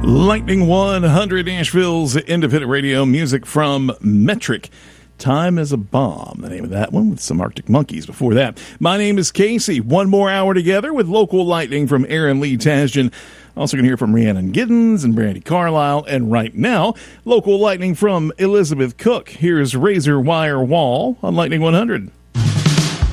Lightning 100, Nashville's independent radio music from Metric. Time is a Bomb, the name of that one, with some Arctic Monkeys before that. My name is Casey. One more hour together with local lightning from Aaron Lee Tasjan. Also going to hear from Rhiannon Giddens and Brandy Carlisle. And right now, local lightning from Elizabeth Cook. Here's Razor Wire Wall on Lightning 100.